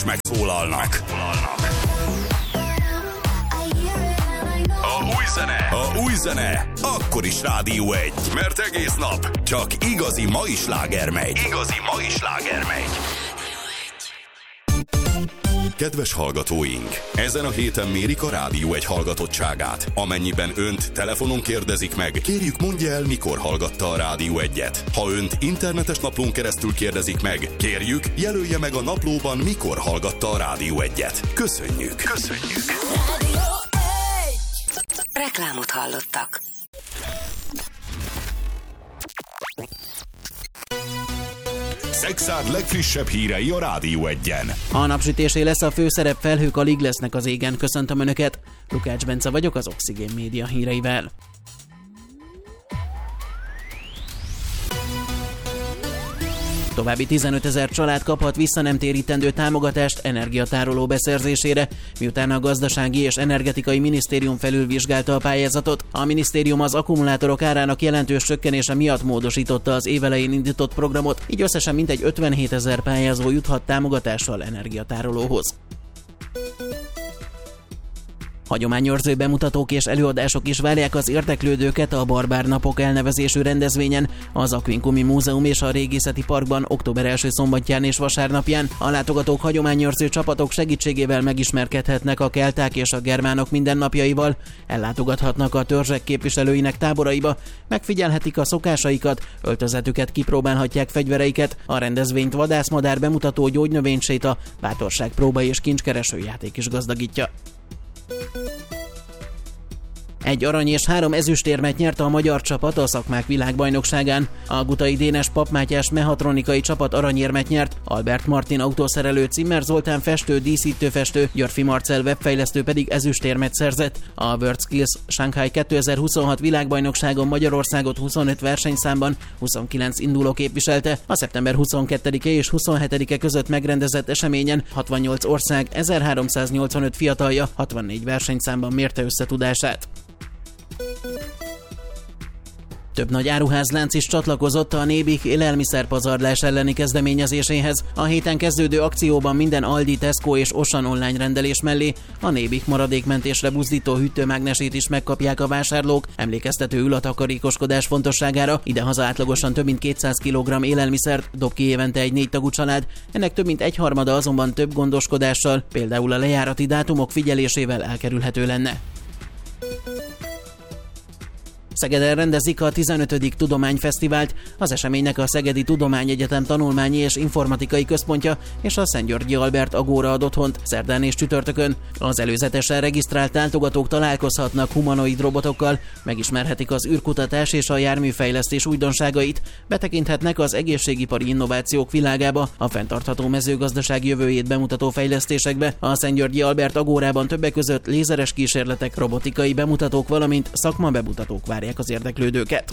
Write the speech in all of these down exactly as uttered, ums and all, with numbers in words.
megszólalnak. A új zene, a új zene, akkor is Rádió egy, mert egész nap csak igazi mai sláger megy. Igazi mai sláger megy. Kedves hallgatóink, ezen a héten mérik a Rádió egy hallgatottságát. Amennyiben önt telefonon kérdezik meg, kérjük mondja el, mikor hallgatta a Rádió egyet. Ha önt internetes naplón keresztül kérdezik meg, kérjük, jelölje meg a naplóban, mikor hallgatta a Rádió egyet. Köszönjük! Köszönjük! Rádió egy. Reklámot hallottak. Szexárd legfrissebb hírei a Rádió egyen. A napsütésé lesz a főszerep, felhők alig lesznek az égen. Köszöntöm Önöket! Lukács Bence vagyok az Oxigén Média híreivel. További tizenötezer család kaphat vissza nem térítendő támogatást energiatároló beszerzésére, miután a Gazdasági és Energetikai Minisztérium felülvizsgálta a pályázatot. A minisztérium az akkumulátorok árának jelentős csökkenése miatt módosította az évelején indított programot, így összesen mintegy ötvenhétezer pályázó juthat támogatással energiatárolóhoz. Hagyományőrző bemutatók és előadások is várják az érdeklődőket a Barbárnapok elnevezésű rendezvényen, az Aquincumi Múzeum és a Régészeti Parkban október első szombatján és vasárnapján. A látogatók hagyományőrző csapatok segítségével megismerkedhetnek a kelták és a germánok mindennapjaival, ellátogathatnak a törzsek képviselőinek táboraiba, megfigyelhetik a szokásaikat, öltözetüket, kipróbálhatják fegyvereiket. A rendezvényt vadászmadár bemutató, gyógynövényséta, bátorságpróba és kincskereső játék is gazdagítja. Egy arany és három ezüstérmet nyert a magyar csapat a szakmák világbajnokságán. A Gutai Dénes Pap Mátyás mehatronikai csapat aranyérmet nyert, Albert Martin autószerelő, Cimmer Zoltán festő, díszítőfestő, Györfi Marcell webfejlesztő pedig ezüstérmet szerzett. A WorldSkills Shanghai kétezer-huszonhat világbajnokságon Magyarországot huszonöt versenyszámban huszonkilenc induló képviselte. A szeptember huszonkettedike és huszonhetedike között megrendezett eseményen hatvannyolc ország ezerháromszáznyolcvanöt fiatalja hatvannégy versenyszámban mérte összetudását. Több nagy áruházlánc is csatlakozott a Nébik élelmiszerpazarlás elleni kezdeményezéséhez. A héten kezdődő akcióban minden Aldi, Tesco és Auchan online rendelés mellé a Nébik maradékmentésre buzdító hűtőmágnesét is megkapják a vásárlók, emlékeztetőül a takarékoskodás fontosságára. Idehaza átlagosan több mint kétszáz kilogramm élelmiszert dob ki évente egy négy tagú család, ennek több mint egyharmada azonban több gondoskodással, például a lejárati dátumok figyelésével elkerülhető lenne. Szegeden rendezik a tizenötödik Tudományfesztivált. Az eseménynek a Szegedi Tudományegyetem Tanulmányi és Informatikai Központja és a Szentgyörgyi Albert Agóra ad otthont szerdán és csütörtökön. Az előzetesen regisztrált látogatók találkozhatnak humanoid robotokkal, megismerhetik az űrkutatás és a járműfejlesztés újdonságait, betekinthetnek az egészségipari innovációk világába, a fenntartható mezőgazdaság jövőjét bemutató fejlesztésekbe. A Szentgyörgyi Albert Agórában többek között lézeres kísérletek, robotikai bemutatók, valamint szakmabemutatók várják az érdeklődőket.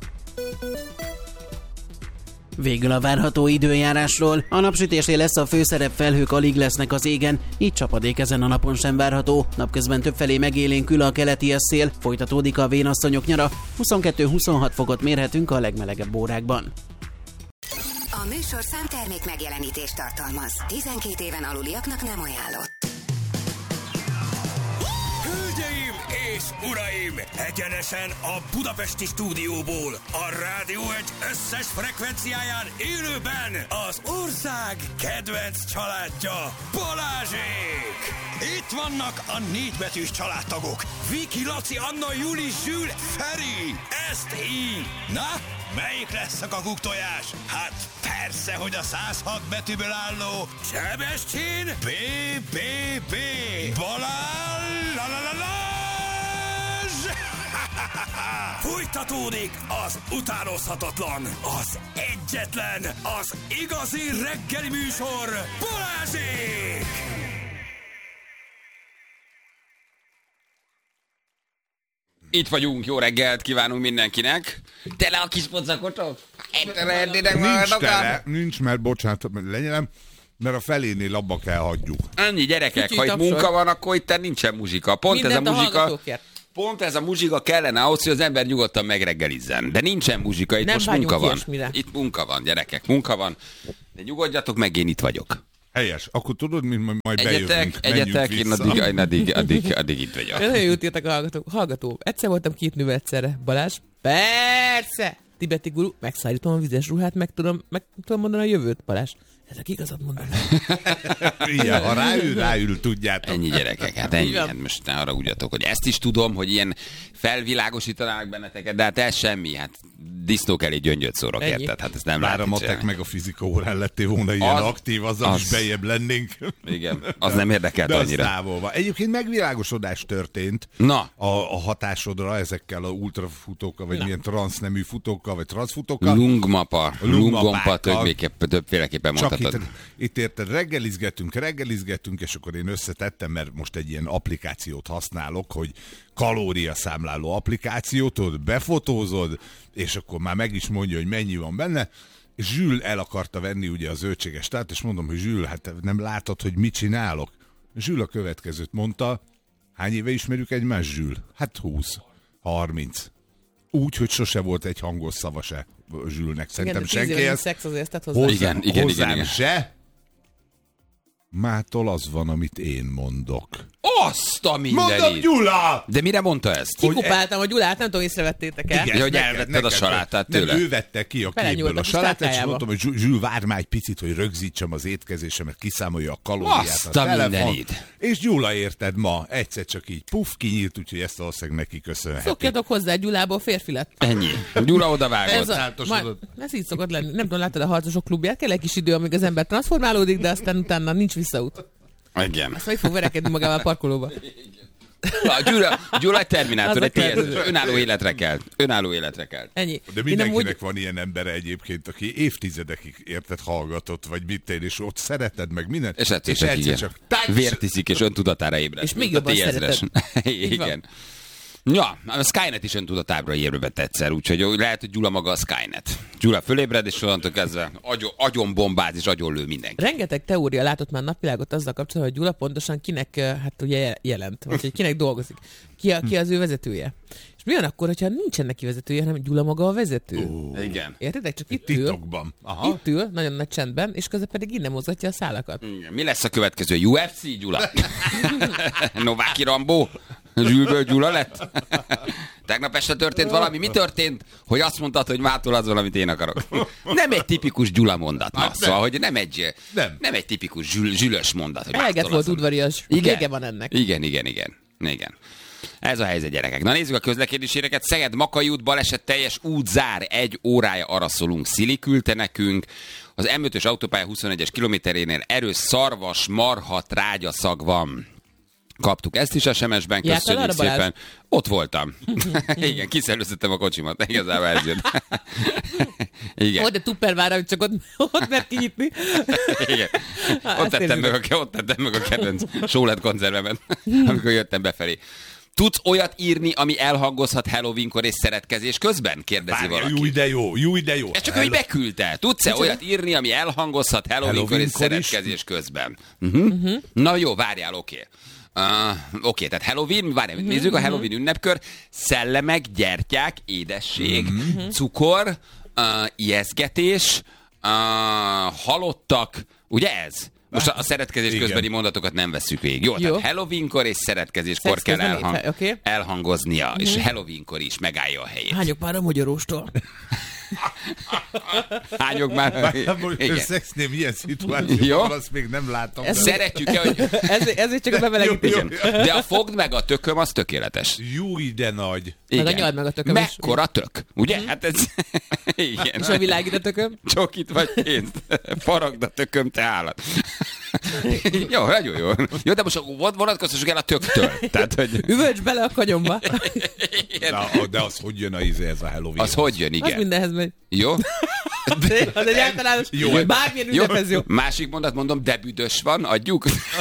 Végül a várható időjárásról. A napsütésé lesz a főszerep, felhők alig lesznek az égen, így csapadék ezen a napon sem várható. Napközben többfelé megélénkül a keleti szél, folytatódik a vénasszonyok nyara, huszonkettő-huszonhat fokot mérhetünk a legmelegebb órákban. A műsorszám termék megjelenítést tartalmaz. tizenkét éven aluliaknak nem ajánlott. Hölgyeim és uraim, egyenesen a budapesti stúdióból, a Rádió egy összes frekvenciáján élőben az ország kedvenc családja, Balázsék! Itt vannak a négybetűs családtagok, Viki, Laci, Anna, Juli, Zsül, Feri, ezt így. Na, melyik lesz a kakuktojás? Hát persze, hogy a száz hat betűből álló Sebestyén B B B Balázs la la la la. Fújtatódik az utánozhatatlan, az egyetlen, az igazi reggeli műsor, Balázsék! Itt vagyunk, jó reggelt kívánunk mindenkinek. Tele a kis pocakotok? Nincs tele, nincs, mert bocsánat, legyenem, mert a felénél abba kell hagyjuk. Annyi gyerekek, Kicsit ha itt tapsol. munka van, akkor itt nincsen muzsika. Pont ez a Mindent a muzsika, hallgatókért. pont ez a muzsika kellene ahhoz, hogy az ember nyugodtan megreggelizzen. De nincsen muzsika, itt Nem most vágyunk munka van. ilyesmire. Itt munka van, gyerekek, munka van. De nyugodjatok meg, én itt vagyok. Helyes. Akkor tudod, mint majd Egyetek, bejövünk, egyetek, én addig, én addig, addig, addig itt vagyok. Nagyon jót írtak a hallgató. hallgató. Egyszer voltam két nővel egyszerre. Balázs? Persze! Tibeti guru, megszállítom a vizes ruhát, meg tudom, meg tudom mondani a jövőt, Balázs. Ezek igazat mondanak. Igen, ha ráül, ráül, tudjátok. Ennyi gyerekek, hát ennyi. Hát most ne arra ugyatok, hogy ezt is tudom, hogy ilyen felvilágosítanának benneteket, de hát ez semmi, hát disznók elé gyöngyöt szórok, Ennyi. érted? Hát ezt nem Bár a lehet matek csinálni. meg a fizika órán lettél volna ilyen Az- aktív, azzal az- is bejebb lennénk. Igen, az nem érdekelt De az annyira. távolva. Egyébként megvilágosodás történt Na. a, a hatásodra ezekkel a ultrafutókkal, vagy Na. milyen transznemű futókkal, vagy transzfutókkal. Lungmapa, lungompa, Lungmapákkal. többéképp, többféleképpen Csak mondhatod. itt, itt érted, reggelizgettünk, reggelizgettünk, és akkor én összetettem, mert most egy ilyen applikációt használok, hogy kalóriaszámláló applikációt, tudod, befotózod, és akkor már meg is mondja, hogy mennyi van benne, és Zsül el akarta venni ugye a zöldséges tát, és mondom, hogy Zsül, hát nem látod, hogy mit csinálok? Zsül a következőt mondta, hány éve ismerjük egymást, Zsül? Hát húsz, harminc. Úgy, hogy sose volt egy hangos szava se Zsülnek. Szerintem Igen, de tíz éve senkihez. nincs szex, azért tett hozzá. Hozzám, Igen, igen, hozzám igen, igen. se. Mától az van, amit én mondok. Azt a Mondom, mindenit! Gyula! De mire mondta ezt? Kikupáltam a Gyulát, nem tudom, észrevettétek el. Ja, hogy elvetted a salátát tőle. Nem, ő vette ki a képből Belenyúltak a a salátát, és stákájába. mondtam, hogy Zsül, Zsül, várj már egy picit, hogy rögzítsem az étkezésemet, kiszámolja a kalóriát. Azt a mindenit. És Gyula, érted, ma egyszer csak így puff, kinyílt, úgyhogy ezt valószínűleg neki köszönheti. Szokjatok hozzá, Gyulából férfi lett. Ennyi. Gyula odavágott. Ez, a, majd, ez így szokott lenni. Nem tudom, láttad a harcosok klubját? Kell egy kis idő, amíg az ember transformálódik, de aztán utána nincs visszaút. Igen. Azt meg fog verekedni magával a parkolóba. A Gyula, Gyula egy terminátor, Az a egy té es. terminátor. Önálló életre kell. Önálló életre kell. Ennyi. De Én mindenkinek amúgy- van ilyen embere egyébként, aki évtizedekig érted hallgatott, vagy mit én, és ott szereted meg mindent. És egyszer csak, igen. csak tács! Vért iszik, és öntudatára ébred. És még mint a jobban té ezres. Igen. Ja, a Skynet is öntudatábra ébredt egyszer, úgyhogy lehet, hogy Gyula maga a Skynet. Gyula fölébred, és onnantól kezdve agyon, agyon bombáz, és agyon lő mindenki. Rengeteg teória látott már napvilágot azzal kapcsolatban, hogy Gyula pontosan kinek eh, hát ugye jelent, vagy hogy kinek dolgozik. Ki, a, ki az ő vezetője. És mi van akkor, hogyha nincsen neki vezetője, hanem Gyula maga a vezető? Oh. Igen. Értedek? Csak itt ül, Titokban. Aha. itt ül, nagyon nagy csendben, és közben pedig innen mozgatja a szálakat. Igen. Mi lesz a következő? U F C, Gyula? Nováki Rambó? Zsülből Gyula lett? Tegnap este történt valami. Mi történt, hogy azt mondtad, hogy mától az valamit én akarok? Nem egy tipikus Gyula mondat. Na, szóval, hogy nem egy, Nem. nem egy tipikus zsül, zsülös mondat. Hogy Eleget mától volt az- udvarias. Igen. Vége van ennek. Igen, igen, igen. Igen. Ez a helyzet, gyerekek. Na nézzük a közlekedési híreket. Szeged-Makai út baleset, teljes útzár, egy órája araszolunk. Szili küldte nekünk. Az M ötös autópálya huszonegyes kilométerénél erős szarvas, marha, trágyaszag van. Kaptuk ezt is es em es-ben, Jártál köszönjük arra, Balázs? szépen. Ott voltam. Igen, kiszellőztettem a kocsimat, igazából ez jött. Igen. Ott de Tupperware, hogy csak ott, ott mert kinyitni. Igen. Hát, Ott ezt tettem, meg érzitek. a, ott tettem meg a kedvenc sólet konzervemet, amikor jöttem befelé. Tudsz olyat írni, ami elhangozhat Halloweenkor és szeretkezés közben? Kérdezi Várj, valaki. jó, de jó, jó, de jó. Ez csak, hogy beküldte. Tudsz-e olyat írni, ami elhangozhat Halloweenkor és Halloweenkor is? szeretkezés közben? Uh-huh. Uh-huh. Na jó, várjál, oké. Okay. Uh, oké, okay, tehát Halloween, várjál, uh-huh. nézzük a Halloween ünnepkör. Szellemek, gyertyák, édesség, uh-huh. cukor, uh, ijesztgetés, uh, halottak, ugye ez? Most a, a szeretkezés Igen. közbeni mondatokat nem vesszük végig. Jó, Jó. tehát Halloweenkor és szeretkezéskor Szex kell közben elhang, étfe- oké. elhangoznia, és Halloweenkor is megállja a helyét. Hányok már a magyaróstól? Hányok már? Most Igen. szexném ilyen Jó. szituációban, azt még nem látom. Ez- de- Szeretjük-e, hogy... Ez, ezért csak a bemelegítés. Jó, Igen. De a fogd meg a tököm, az tökéletes. Jó, de nagy. Igen. Meg a nyald meg a tököm is. Mekkora tök, ugye? Hát ez... Igen. És a világít tököm. Csokit vagy pénzt. Faragd a tököm, te állat. Jó, nagyon jó. Jó, de most vonatkoztassuk el a töktől. Tehát, hogy... Üvölts bele a kanyomba. Igen. Na, de az hogy jön a izé, ez a Halloween? Az hogy jön, Az igen. mindenhez megy. Jó? Az egy általános, Jó. bármilyen Jó? ünnephez jó. Másik mondat mondom, de büdös van, adjuk?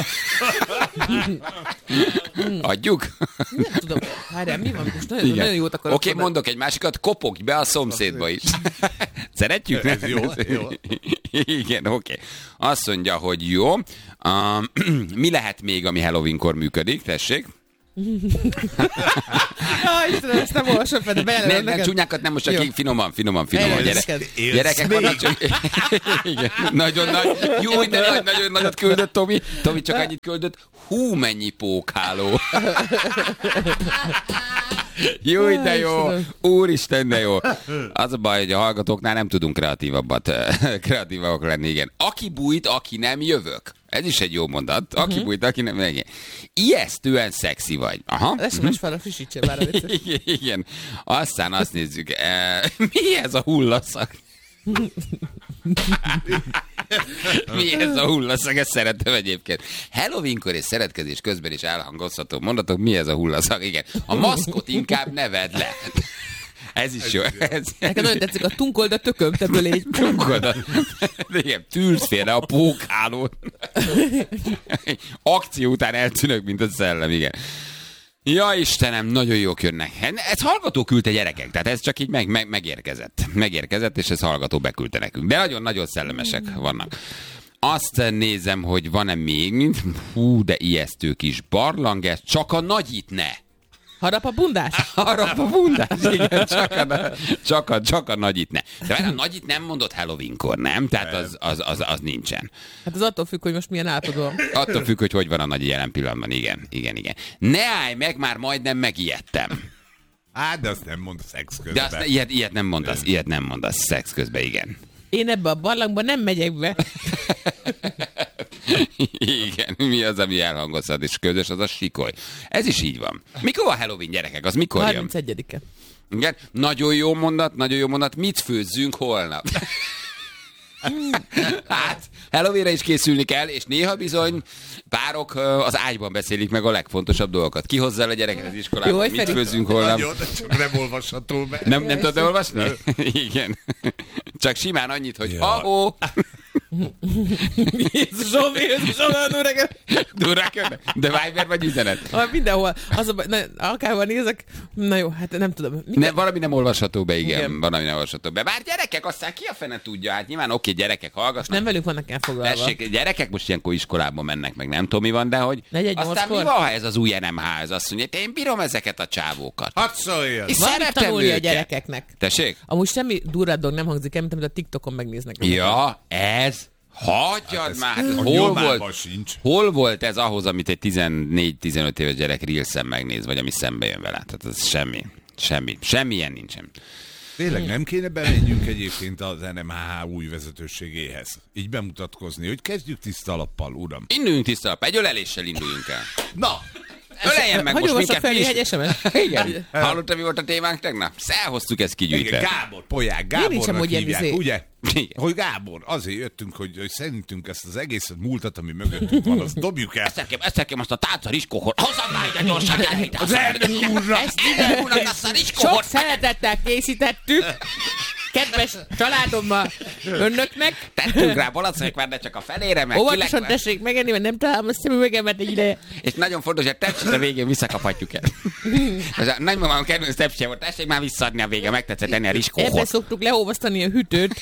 Adjuk? Nem tudom, várjál, mi van most? Nagyon, nagyon jót akarok. Oké, okay, mondok egy másikat, kopogj be a szomszédba is. Szeretjük? Ez jó, jó. Igen, oké. Okay. Azt mondja, hogy jó. Um, mi lehet még, ami Halloweenkor működik? Tessék. Jaj, Istenem, ezt nem olvasom fel, de bejelölöm Nem, nem, neked. csúnyákat nem most csak Jó. így finoman, finoman, finoman. Elnézést. Gyere, Élsz gyerekek vannak csak... Igen, nagyon nagy, jó, de nagy, nagyon nagyot küldött Tomi. Tomi csak annyit küldött, hú, mennyi pókháló. Jó, de jó. Úristen, de jó. Az a baj, hogy a hallgatóknál nem tudunk kreatívabbat, kreatívabbak lenni, igen. Aki bújt, aki nem, jövök. Ez is egy jó mondat. Aki uh-huh. bújt, aki nem, igen. Ijesztően szexi vagy. Aha. Lesz most fel a frissítse már a viccet. Igen, igen. Aztán azt nézzük. Eh, mi ez a hullaszak? Mi ez a hullaszak? Ezt szeretem egyébként. Halloweenkor és szeretkezés közben is elhangozható mondatok. Mi ez a hullaszak? Igen. A maszkot inkább ne vedd le. Ez is jó. Ez, Nekem nagyon tetszik a tunkold a tököm, te bölégy. Tunkold a... Igen, tűrsz félre a pókhálót. Akció után eltűnök, mint a szellem, igen. Ja, Istenem, nagyon jók jönnek. Ez hallgató küldte gyerekek, tehát ez csak így meg, meg, megérkezett. Megérkezett, és ez hallgató beküldte nekünk. De nagyon-nagyon szellemesek vannak. Azt nézem, hogy van-e még, mint hú, de ijesztő kis barlang, ez csak a nagyit ne. Harap a bundás? Harap a bundás, igen, csak a, csak a, csak a nagyit ne. De a nagyit nem mondott Halloweenkor, nem? Tehát az, az, az, az nincsen. Hát az attól függ, hogy most milyen állapotban. Attól függ, hogy hogy van a nagy jelen pillanatban, igen, igen, igen. Ne állj meg, már majdnem megijedtem. Á, de azt nem mondasz szex közben. De azt ne, ilyet, ilyet nem mondasz, ilyet nem mondasz szex közben, igen. Én ebbe a barlangba nem megyek be. Igen, mi az, ami elhangozhat, és közös, az a sikoly. Ez is így van. Mikor van Halloween, gyerekek? Az mikor jön? harmincegyedike. Igen, nagyon jó mondat, nagyon jó mondat. Mit főzzünk holnap? Hát, Halloweenre is készülni kell, és néha bizony párok az ágyban beszélik meg a legfontosabb dolgokat. Ki hozzá a gyereket az iskolába, mit Feri. Főzzünk holnap? Nagyon, csak nem olvasható be. Nem, nem tudod olvasni? Igen. Csak simán annyit, hogy ja. ahó. Jézusom, Jézusom, durregen. Durregen? De Viber vagy üzenet? Ah, mindenhol. Az a, na, akárhol nézek, na jó, hát nem tudom. Ne, valami nem olvasható be, igen. igen. Valami nem olvasható be. Bár gyerekek, aztán ki a fene tudja? Hát nyilván oké, gyerekek hallgassnak. Nem velük vannak elfoglalva. Tessék, gyerekek most ilyenkor iskolába mennek, meg nem tudom mi van, de hogy aztán mi van, ha ez az új en em há, ez azt mondja, én bírom ezeket a csávókat. Hadd szóljon! És szeretem őket. A gyerekeknek. Tessék? Amúgy semmi durrád dolog nem hangzik el, mint amit a TikTokon megnéznek. Ja, ez... Hagyjad hát már, hát hol, volt, sincs. hol volt ez ahhoz, amit egy tizennégy-tizenöt éves gyerek Reelsen megnéz, vagy ami szembe jön vele? Tehát ez semmi, semmi, semmilyen nincsen. Tényleg nem kéne bemenjünk egyébként az en em há új vezetőségéhez? Így bemutatkozni, hogy kezdjük tiszta alappal, uram. Induljunk tiszta alappal, egy öleléssel induljunk el. Na! Öleljen meg most minket felé egy es em es? Igen. Hallottad, mi volt a témánk tegnap? Szelhoztuk ezt kigyűjtve. Igen, Gábor, Polyák, Gábornak hívják, izé. Ugye? Igen. Hogy Gábor, azért jöttünk, hogy, hogy szerintünk ezt az egészet múltat, ami mögöttünk van, azt dobjuk el. Eszterkém, Eszterkém, azt a tálca riskóhor. Hozzad már ide gyorsan, elhittem. Az elnök úrra. Ezt ide úrnak, azt a riskóhor. Sok szeretettel készítettük. Kedves családommal önöknek. Tettünk rá balacekvár, de csak a felére, meg óvatosan tessék megenni, mert nem találom a szemüvegemet egy ideje. És nagyon fontos, hogy a tepsit a végén visszakaphatjuk el. Az a nagymamám kedvenc tepsije volt, tessék már visszaadni a vége, megtetszett enni a riskóhot. Ebben szoktuk leolvasztani a hűtőt.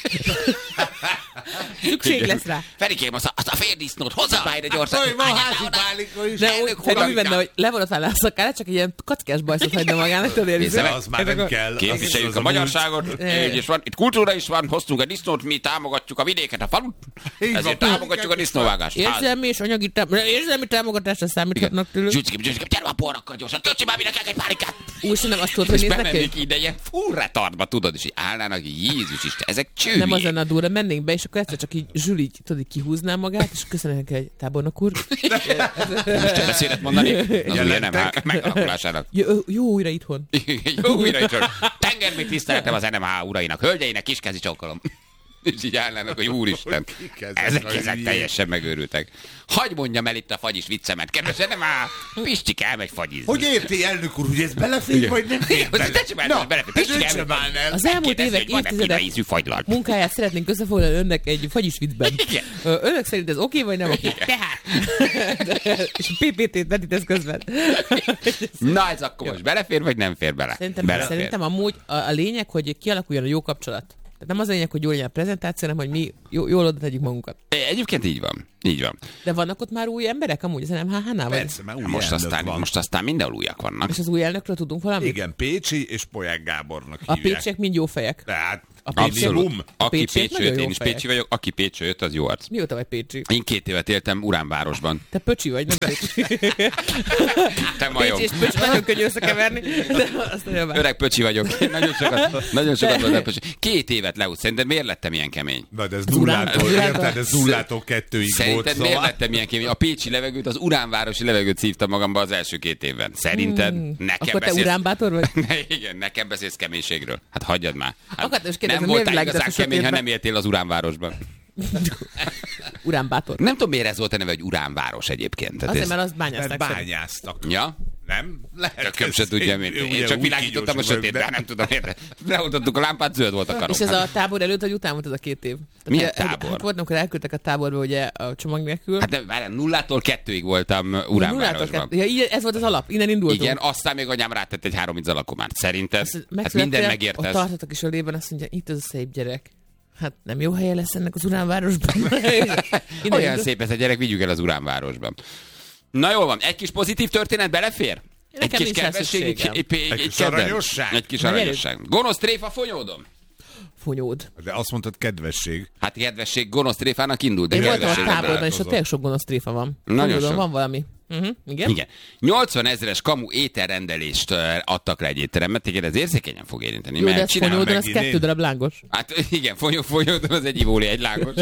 Szükség lesz rá. Ferikém, azt a, azt a férdisznót hozzá már ide gyorsan. Hát, van házi pálinka is. De Feri, mi benne, hogy levonatvál a szakára, csak egy ilyen kackás bajszot hagyna magának, tudod érni. Az már nem kell. Képviseljük a magyarságot, és van, itt kultúra is van, hoztunk egy disznót, mi támogatjuk a vidéket, a falut, ezért támogatjuk a disznóvágást. Érzelmi és anyagi érzelmi támogatásra számíthatnak tőlük. Zsücsikém, zsücsikém, gyere már porrakkal gyorsan, töltsi már mindenkinek egy pálinkát. Úgy nem azt tudod, hogy néznek ki? És bemennék ide ilyen full retardba, tudod, és így állnának, Jézus Isten, ezek csőjék. Nem az lenne a durva, mennénk be, és akkor egyszer csak így Zsül így, tudod, így kihúzná magát, és köszönöm neki, hogy tábornok úr. Isten beszédet mondani? Az ugye nem, megalakulásának. Jó, jó újra itthon. Jó újra itthon. Tengermély tiszteletem az en em há urainak, hölgyeinek, kiskezi csókolom. És így állnának, hogy úristen, ezek, ezek teljesen megőrültek. Hagy mondjam el itt a fagyis viccemet, kedves, nem már Pistik elmegy fagyizni. Hogy érti, elnök úr, hogy ez belefér, vagy nem fér bele? Na, Pistik elmegy. Az elmúlt évek, évtizedek munkáját szeretnénk összefoglalni önnek egy fagyis viccben. Önök szerint ez oké, vagy nem oké? Tehát. És a pé pé té-t vetítesz közben. Na, ez akkor most belefér, vagy nem fér bele? Szerintem, szerintem amúgy a, a lényeg, hogy kialakuljon a jó kapcsolat. Tehát nem az a lényeg, hogy jól legyen a prezentáció, hanem hogy mi jó, jól oda tegyük magunkat. Egyébként így van. Így van. De vannak ott már új emberek amúgy az em há há-nál? Persze, mert új Most elnök aztán, van. most aztán mindenhol újak vannak. És az új elnökről tudunk valamit? Igen, Pécsi és Polyák Gábornak A hívják. pécsiek mind jó fejek. Tehát A Pécsi Pécsiek- bum. Aki Pécsiek Pécsről nagyon jött, jó én is fejek. Pécsi vagyok, aki Pécsről jött, az jó arc. Mióta vagy pécsi? Én két évet éltem Uránvárosban. Te pöcsi vagy, nem pécsi. Te majom. Pécsi és pöcsi nagyon könnyű összekeverni, de azt nagyon vár. Öreg pöcsi vagyok. Én nagyon sokat, nagyon sokat voltam pöcsi. Két évet leút. Szerinted miért lettem ilyen kemény? Na, de ez Az nullától, urán- érted? Ez nullától kettőig volt, Szerinted miért szóval. lettem ilyen kemény? A pécsi levegőt, az uránvárosi levegőt szívtam magamba az első két évben. Szerinted? Hmm. Nekem Akkor te beszélsz... uránbátor vagy? Igen, nekem beszélsz keménységről. Hát hagyjad már. Hát Akartam is kérdezni, nem miért voltál igazán világítasz a kemény, ha sötétben? nem éltél az uránvárosban. Uránbátor. Nem tudom, miért ez volt a neve, hogy uránváros egyébként. Tehát Azért, ez... mert azt Mert bányázták. szerint. bányáztak. Ja? Nem? Lehet. Tököm se ez- tudja, miért. Én ugye csak úgy világítottam a kígyós vagyok, sötétben, de- nem tudom miért. Leoltottuk a lámpát, zöld volt a karok. És ez a tábor előtt, vagy után volt ez a két év? Tehát Milyen ugye, tábor? Hát volt, amikor elküldtek a táborba ugye a csomag nélkül. Hát nem, várjál, nullától kettőig voltam Nullától Uránvárosban. kettő- Ja, így- ez volt az alap, innen indultunk. Igen, aztán még anyám rátett egy három zalakomát. Szerinted? Azt Hát megszülettél, minden Ott megértesz. tartottak is a lében, azt mondja, itt az a szép gyerek. Hát nem jó helye lesz ennek az Uránvárosban. Innen Olyan indul- szép ez a gyerek, vigyük el az Uránvárosban. Na jól van, egy kis pozitív történet belefér? Egy Nekem kis nincs rá kedvesség, egy, szükségem. egy, egy, Egy kis kedves- aranyosság? Egy kis Na, aranyosság. Gonosz tréfa fonyódom. Fonyód. De azt mondtad kedvesség. Hát kedvesség gonosz tréfának indult, de Én voltam a kedvességre táborban, és ott változott. tényleg sok gonosz tréfa van. Nagyon Fonyódon sok. van valami. Uh-huh. Igen? Igen. nyolcvan ezeres kamu ételrendelést ö, adtak le egy étterembe, téged ez érzékenyen fog érinteni. Jó, de mert ez csinálom fonyódon, meg. az megint kettő én. darab lángos. Hát igen, fonyó, fonyódon az egy ivóli, egy lángos.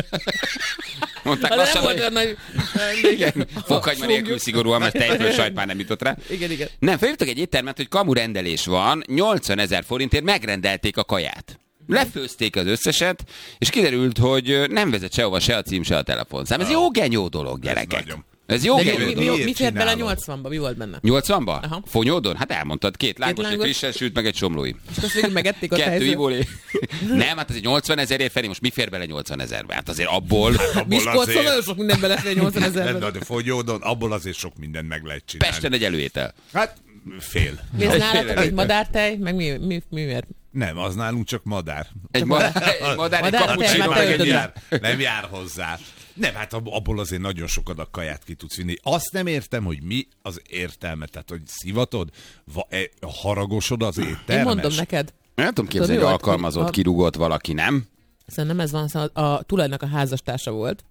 Mondták Ha nem lassan, volt hogy... olyan nagy... Igen, fokhagyma nélkül szigorúan, mert tejföl sajt már nem jutott rá. Igen, igen. Nem, felhívtak egy éttermet, hogy kamu rendelés van, nyolcvan ezer forintért megrendelték a kaját. Lefőzték az összeset, és kiderült, hogy nem vezet sehova se a cím, se a telefonszám. Ez jó genyó dolog, gyerekek. nagyon. Ez jó De genyó mi, mi, dolog. mi, mi fért bele csinálod? nyolcvanba? Mi volt benne? nyolcvanba? Aha. Fonyódon? Hát elmondtad, két lángos, egy lángos. frissen sült, meg egy somlói. És azt végül megették a Kettő helyzet. ivóli. Nem, hát azért nyolcvan ezerért felé, most mi fér bele nyolcvan ezerbe? Hát azért abból... Abból Miskolcon azért- nagyon sok minden belefér nyolcvan Na, ezerben. de Fogyódon, abból azért sok mindent meg lehet csinálni. Pesten egy előétel. Hát fél. Mi ez Egy nálatok? fél Egy madártej? Meg mi, mi, mi miért? Nem, az nálunk csak madár. Egy madár, egy, madár, egy Madár, cappuccino, te- meg te egy nem, öltöd ilyen. jár, nem jár hozzá. Nem, hát ab- abból azért nagyon sok adag kaját ki tudsz vinni. Azt nem értem, hogy mi az értelme. Tehát, hogy szivatod, va- e, haragosod az éttermes. Én mondom neked. Nem tudom képzelni, Tudod, hogy mi volt? alkalmazott, A- kirúgott valaki, nem? Szerintem ez van, szóval a tulajnak a házastársa volt,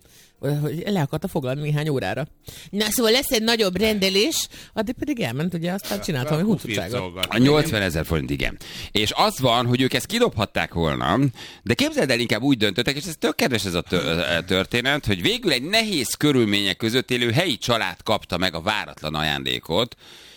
hogy le akarta foglalni néhány órára. Na, szóval lesz egy nagyobb rendelés, addig pedig elment, ugye, aztán csinált valami huncutságot. A nyolcvan ezer forint, igen. És az van, hogy ők ezt kidobhatták volna, de képzeld el, inkább úgy döntöttek, és ez tök kedves ez a tö- történet, hogy végül egy nehéz körülmények között élő helyi család kapta meg a váratlan ajándékot,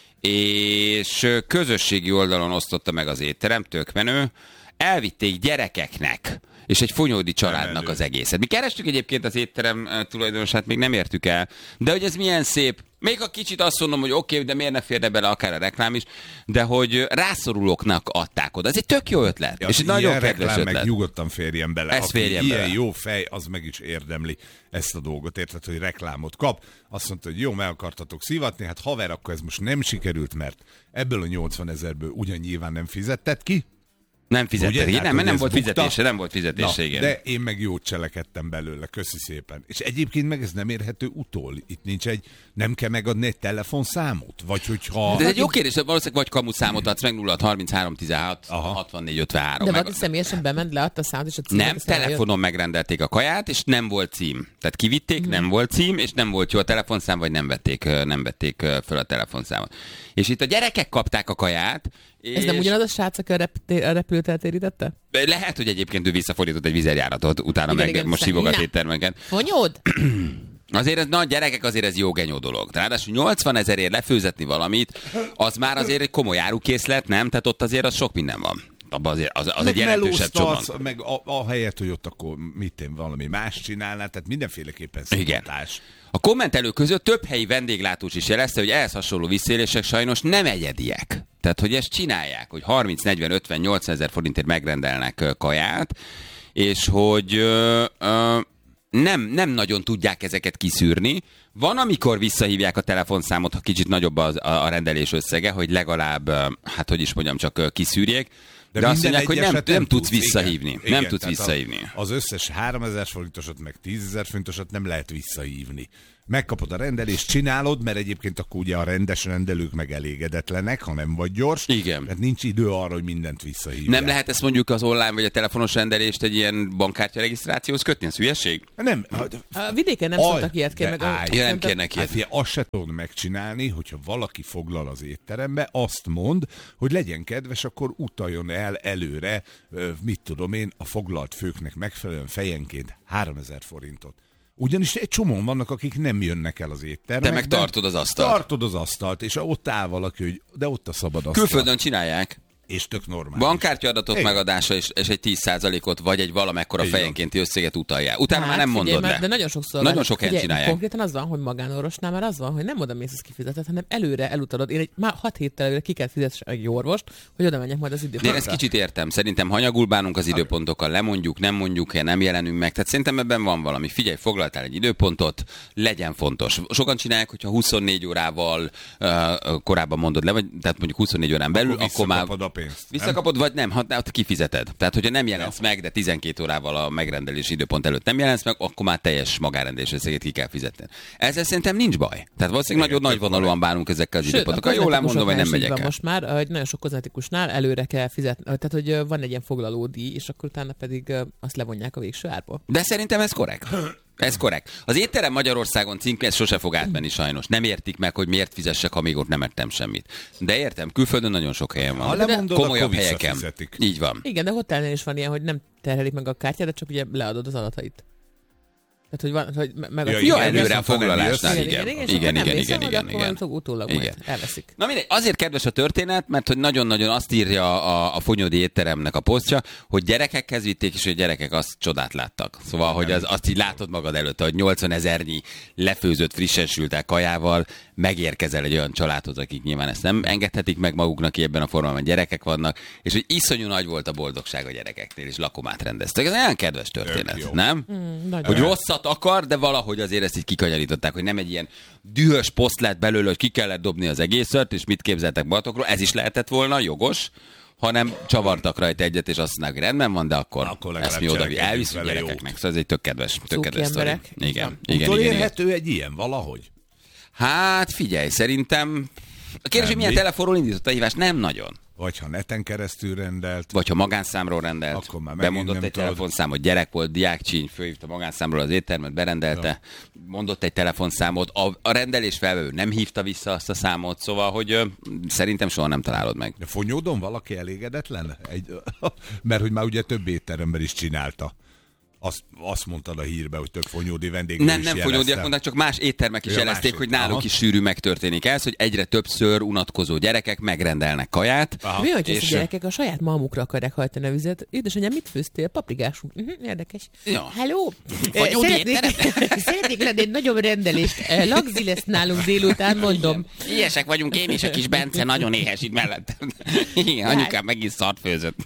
és közösségi oldalon osztotta meg az étterem, tök menő, elvitték gyerekeknek, és egy fonyódi családnak az egészet. Mi kerestük egyébként az étterem eh, tulajdonosát, még nem értük el, de hogy ez milyen szép. Még a kicsit azt mondom, hogy oké, okay, de miért ne férne bele akár a reklám is, de hogy rászorulóknak adták oda. Ez egy tök jó ötlet, Ja, és egy ilyen nagyon kedves reklám meg ötlet. nyugodtan férjen bele. Ez Aki férjen ilyen bele. jó fej, az meg is érdemli ezt a dolgot. Érted, hogy reklámot kap. Azt mondta, hogy jó, meg akartatok szivatni, hát haver, akkor ez most nem sikerült, mert ebből a nyolcvan ezerből ugyan nyilván nem fizetted ki. Nem fizetett, Ugye? igen, Tehát, nem, mert hogy nem ez volt bukta. fizetése, nem volt fizetése, Na, igen. de én meg jót cselekedtem belőle, köszi szépen. És egyébként meg ez nem érhető utól. Itt nincs egy, nem kell megadni egy telefonszámot? Vagy hogyha... De ez egy jó kérdés, valószínűleg vagy kamuszámot adsz meg nulla harminchárom tizenhat Aha. hatvannégy ötvenhárom. De meg... valaki személyesen bement, leadta a számot, és a címet, Nem, aztán eljött. telefonon megrendelték a kaját, és nem volt cím. Tehát kivitték, Mhm. nem volt cím, és nem volt jó a telefonszám, vagy nem vették, nem vették föl a telefonszámot. És itt a gyerekek kapták a kaját, Ez nem és- ugyanaz a srác, aki a, repté- a repülőt eltérítette? Lehet, hogy egyébként ő visszafordított egy vizerjáratot, utána Igen, meg igen, most aztán- hívogat Na. éttermeket. Fonyód? Azért ez, na gyerekek, azért ez jó genyó dolog. Ráadásul nyolcvan ezerért lefőzetni valamit, az már azért egy komoly árukészlet, nem? Tehát ott azért az sok minden van. Abban azért, az, az meg egy jelentősebb csomag. melóztatsz, meg a, a helyet, hogy ott akkor mit én valami más csinálnál, tehát mindenféleképpen Igen. szivatás. A kommentelők között több helyi vendéglátós is jelezte, hogy ehhez hasonló visszaélések sajnos nem egyediek. Tehát, hogy ezt csinálják, hogy harminc, negyven, ötven, nyolcvan ezer forintért megrendelnek ö, kaját, és hogy ö, ö, nem, nem nagyon tudják ezeket kiszűrni. Van, amikor visszahívják a telefonszámot, ha kicsit nagyobb az, a, a rendelés összege, hogy legalább, ö, hát hogy is mondjam, csak ö, kiszűrjék, De, De azt mondják, hogy nem, nem, nem tudsz tud, visszahívni. Igen, nem igen, tudsz visszahívni. Az összes háromezer forintosat, meg tízezer forintosat nem lehet visszahívni. Megkapod a rendelést, csinálod, mert egyébként akkor ugye a rendes rendelők meg elégedetlenek, ha nem vagy gyors. Igen. Mert nincs idő arra, hogy mindent visszahívják. Nem lehet ezt mondjuk az online vagy a telefonos rendelést egy ilyen bankkártya regisztrációhoz kötni? Ez hülyeség? Nem. A vidéken nem Aj, szoktak ilyet kérni. de állj. Ja, nem kérnek ilyet. Hát figyelj, azt se tudod megcsinálni, hogyha valaki foglal az étterembe, azt mond, hogy legyen kedves, akkor utaljon el előre, mit tudom én, a foglalt főknek megfelelően fejenként háromezer forintot. Ugyanis egy csomóan vannak, akik nem jönnek el az éttermekbe. Te meg tartod az asztalt. Tartod az asztalt, és ott áll valaki, hogy de ott a szabad asztal. Külföldön csinálják. És tök normális. Bankkártya adatok Igen. megadása és, és egy tíz százalékot vagy egy valamekkora Igen. fejenkénti összeget utalják. Utána Hát, már nem figyelj, mondod már, le. De nagyon sokszor Nagyon van. sok helyen Figyelj, csinálják. Konkrétan az van, hogy magánorvosnál már az van, hogy nem oda mész, az kifizeted, hanem előre elutalod. Én egy, már hat héttel előre ki kell fizetni egy orvost, hogy oda menjek majd az De én időpontra. ezt kicsit értem. Szerintem hanyagul bánunk az időpontokkal, lemondjuk, nem mondjuk, nem jelenünk meg. Tehát szerintem ebben van valami. Figyelj, foglaltál egy időpontot, legyen fontos. Sokan csinálják, hogyha huszonnégy órával uh, korábban mondod le, vagy tehát mondjuk huszonnégy órán belül, Akkor akkor, már visszakapod a pénzt, nem? visszakapod, vagy nem, ha ott kifizeted. Tehát, hogyha nem jelensz meg, de tizenkét órával a megrendelési időpont előtt nem jelensz meg, akkor már teljes magárendelés összegét ki kell fizetni. Ezzel szerintem nincs baj. Tehát valószínűleg nagyon nagyvonalúan bánunk ezekkel az Sőt, időpontokkal. Jól elmondom, vagy nem megyek el. Most már, hogy nagyon sok kozmetikusnál előre kell fizetni, tehát hogy ö, van egy ilyen foglalódíj, és akkor utána pedig ö, azt levonják a végső árból. De szerintem ez korrekt. Ez korrekt. Az étterem Magyarországon címke, ez sose fog átmenni sajnos. Nem értik meg, hogy miért fizessek, amíg ott nem ettem semmit. De értem, külföldön nagyon sok helyen van. Ha lemondod, Komolyabb akkor helyeken. visszafizetik. Így van. Igen, de hotelnél is van ilyen, hogy nem terhelik meg a kártyát, de csak ugye leadod az adatait. Tehát, hogy van, hogy me- meg Ja, a Ja, igen, előre a viszont, ha nem foglalásnál, jössz. igen. igen, Igen, igen, igen, igen, igen, igen, igen. akkor utólag Igen. majd elveszik. Na mindegy, azért kedves a történet, mert hogy nagyon-nagyon azt írja a, a Fonyódi étteremnek a posztja, hogy gyerekekhez vitték, és hogy gyerekek azt csodát láttak. Szóval, hogy az, azt így látod magad előtt, hogy nyolcvanezernyi lefőzött, frissen sült el kajával megérkezel egy olyan családhoz, akik nyilván ezt nem engedhetik meg maguknak, ki ebben a formában gyerekek vannak, és hogy iszonyú nagy volt a boldogság a gyerekeknél, és lakomát rendeztek. Ez olyan kedves történet, jó. nem? Mm, nagyon. Hogy rosszat akar, de valahogy azért ezt így kikanyarították, hogy nem egy ilyen dühös poszt lett belőle, hogy ki kellett dobni az egészet, és mit képzeltek magatokról, ez is lehetett volna, jogos, hanem csavartak rajta egyet, és azt mondták, hogy rendben van, de akkor, Akkor akkor legalább ezt mi oda cselekedjünk elviszünk vele gyerekeknek. jót. Szóval ez egy tök kedves, tök Cuki kedves sztori. emberek. Igen, igen, igen, igen, igen. Utolérhető egy ilyen valahogy? Hát figyelj, szerintem a kérdés, hogy milyen Mi? telefonról indított a hívást, nem nagyon. Vagy ha neten keresztül rendelt. Vagy ha magánszámról rendelt, Akkor már megint bemondott nem egy tudod. telefonszámot, gyerek volt, diákcsíny, fölhívta magánszámról az éttermet, berendelte, ja. mondott egy telefonszámot, a, a rendelés felvevő nem hívta vissza azt a számot, szóval, hogy ö, szerintem soha nem találod meg. De Fonyódon valaki elégedetlen? Egy, mert hogy már ugye több étteremben is csinálta. Azt, azt mondtad a hírbe, hogy több fonyódi vendég Nem, is nem jelezte. fonyódiak mondták, csak más éttermek is Ja, jelezték, másik. hogy náluk Aha. is sűrű megtörténik ez, hogy egyre többször unatkozó gyerekek megrendelnek kaját. Aha. Mi, hogy és- ezt a gyerekek a saját malmukra akarják hajtani a vizet? Édesanyám, mit főztél? Paprikás. Uh-huh, érdekes. Ja. Hello! Vagy Eh, szeretnék, szeretnék lenni egy nagyobb rendelést. Eh, Lagzi lesz nálunk délután, mondom. Ilyesek vagyunk, én és a kis Bence nagyon éhes itt mellettem. Igen, anyukám megint szart főzött.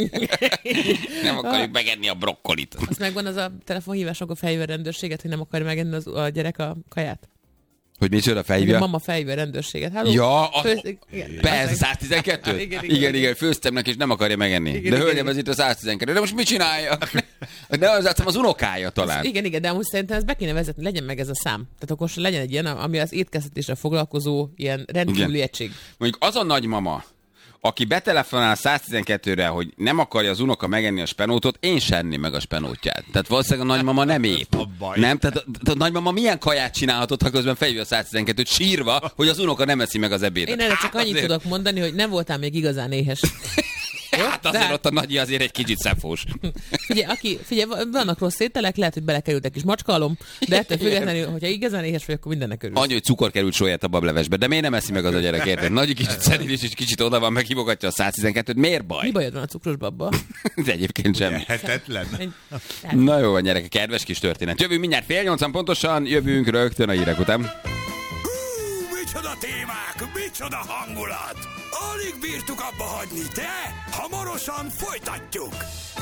Nem akarjuk megenni a brokkolit. Azt megvan az a telefonhívás, akkor felhívja a rendőrséget, hogy nem akar megenni az, a gyerek a kaját? Hogy micsoda Hogy a fejvja? mama felhívja a rendőrséget. Hello? Ja, a- Főzik- igen. Persze, száz tizenkettő? Igen, Igen, igen, igen, igen. főztem neki, és nem akarja megenni. Igen, De igen, hölgyem, igen. ez itt a száz tizenkettő. De most mit csinálja? De az, az unokája talán. Igen, igen, de amúgy szerintem ezt be kéne vezetni, legyen meg ez a szám. Tehát akkor legyen egy ilyen, ami az étkeztetésre foglalkozó ilyen rendkívüli Igen. egység. Mondjuk az a nagymama, aki betelefonál száz tizenkettőre, hogy nem akarja az unoka megenni a spenótot, én sem enném meg a spenótját. Tehát valószínűleg a nagymama nem épp. A baj. Nem? Tehát a, a nagymama milyen kaját csinálhatott, ha közben felhívja a száz tizenkettőt sírva, hogy az unoka nem eszi meg az ebédet. Én erre csak annyit azért, tudok mondani, hogy nem voltál még igazán éhes. Jó? Hát azért De- ott a nagyi azért egy kicsit szefós. Figyelj, aki, figyelj, vannak rossz ételek, lehet, hogy belekerültek is macskalom, de ettől függetlenül, hogyha igazán éhes vagy, akkor mindennek örülsz. Annyi, hogy cukor került sóját a bablevesbe, de miért nem eszi meg az a gyerek, érted? Nagy kicsit szedilis, és kicsit oda van, meghívogatja a száz tizenkettőt. Miért baj? Mi bajod van a cukros babba? De egyébként semmi. Hetetlen. Egy- Na jó van, gyerekek, kedves kis történet. Jövünk mindjárt fél nyolcan pontosan, jövünk rögtön a hírek után. Hú, micsoda témák, micsoda hangulat! Alig bírtuk abba hagyni, de hamarosan folytatjuk!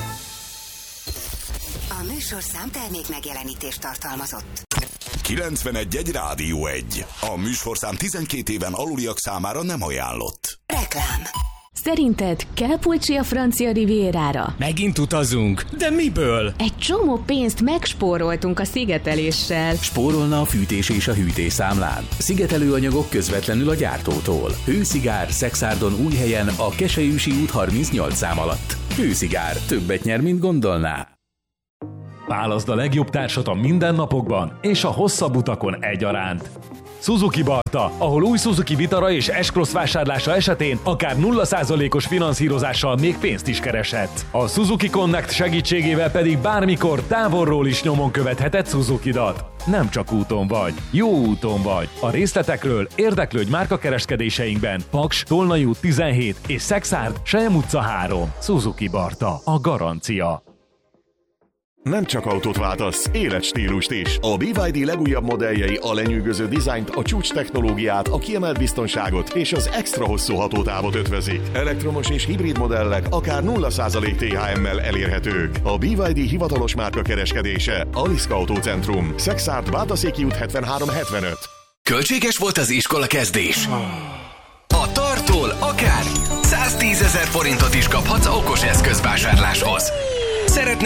A műsorszám termék megjelenítést tartalmazott. kilencvenegy egy Rádió egy. A műsorszám tizenkét éven aluliak számára nem ajánlott. Reklám. Szerinted kell pulcsi a francia rivierára? Megint utazunk? De miből? Egy csomó pénzt megspóroltunk a szigeteléssel. Spórolna a fűtés és a hűtés számlán. Szigetelőanyagok közvetlenül a gyártótól. Hőszigár Szexárdon Újhelyen a Keselyűsi út harmincnyolc szám alatt. Hőszigár. Többet nyer, mint gondolná. Válaszd a legjobb társat a mindennapokban és a hosszabb utakon egyaránt. Suzuki Barta, ahol új Suzuki Vitara és S-Cross vásárlása esetén akár nulla százalékos finanszírozással még pénzt is kereshetsz. A Suzuki Connect segítségével pedig bármikor távolról is nyomon követheted Suzukidat. Nem csak úton vagy, jó úton vagy. A részletekről érdeklődj márkakereskedéseinkben. Paks, Tolnai út tizenhét és Szexárd, Selyem utca három. Suzuki Barta, a garancia. Nem csak autót váltasz, életstílust is. A bé vé dé legújabb modelljei a lenyűgöző dizájnt, a csúcs technológiát, a kiemelt biztonságot és az extra hosszú hatótávot ötvözik. Elektromos és hibrid modellek akár nulla százalék té há em-mel elérhetők. A bé vé dé hivatalos márka kereskedése Aliszka Autócentrum, Szexárd, Bátaszéki út hetvenhárom hetvenöt. Költséges volt az iskola kezdés? A Tartól akár száztízezer forintot is kaphatsz okos eszközvásárláshoz. Szeretnél